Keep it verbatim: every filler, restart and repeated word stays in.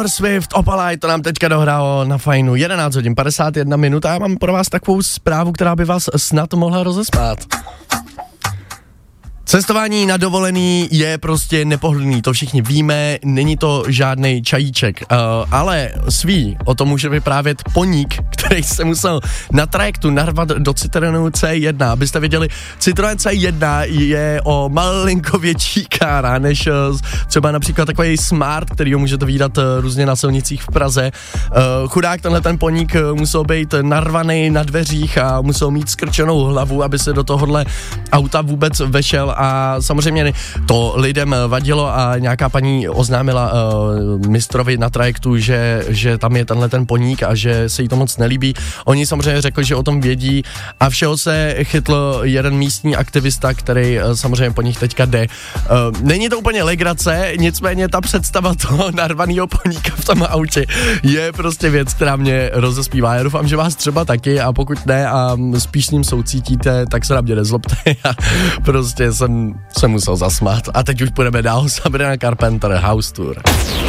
Taylor Swift, Opalite, to nám teďka dohrálo na fajnu. jedenáct hodin padesát jedna minut a já mám pro vás takovou zprávu, která by vás snad mohla rozesmát. Cestování na dovolený je prostě nepohodlný, to všichni víme, není to žádnej čajíček, uh, ale svý o tom může vyprávět Poník, který se musel na trajektu narvat do Citroenu C jedna. Abyste věděli, Citroen C jedna je o malinko větší kára, než uh, třeba například takový Smart, který ho můžete vidět uh, různě na silnicích v Praze. Uh, chudák tenhle ten Poník uh, musel být narvaný na dveřích a musel mít skrčenou hlavu, aby se do tohohle auta vůbec vešel. A samozřejmě to lidem vadilo a nějaká paní oznámila uh, mistrovi na trajektu, že, že tam je tenhle ten Poník a že se jí to moc nelíbí. Oni samozřejmě řekli, že o tom vědí a všeho se chytl jeden místní aktivista, který uh, samozřejmě po nich teďka jde. Uh, není to úplně legrace, nicméně ta představa toho narvanýho Poníka v tom autě je prostě věc, která mě rozespívá. Já doufám, že vás třeba taky a pokud ne a spíš s ním soucítíte, tak se na mě nezlobte. Já prostě jsem se musel zasmát. A teď už půjdeme dál. Sabrina Carpenter, House Tour.